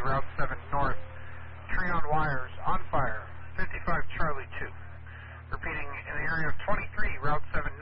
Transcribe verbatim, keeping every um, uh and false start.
Route seven North. Tree on wires, on fire, fifty-five Charlie two. Repeating, in the area of twenty-three Route seven